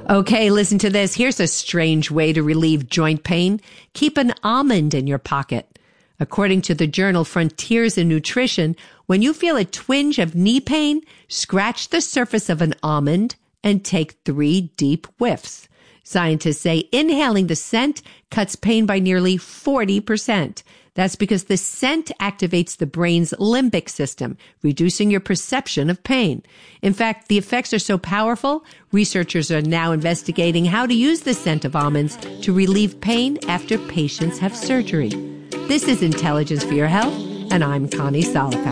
Okay, listen to this. Here's a strange way to relieve joint pain. Keep an almond in your pocket. According to the journal Frontiers in Nutrition, when you feel a twinge of knee pain, scratch the surface of an almond and take 3 deep whiffs. Scientists say inhaling the scent cuts pain by nearly 40%. That's because the scent activates the brain's limbic system, reducing your perception of pain. In fact, the effects are so powerful, researchers are now investigating how to use the scent of almonds to relieve pain after patients have surgery. This is Intelligence for Your Health, and I'm Connie Solopan.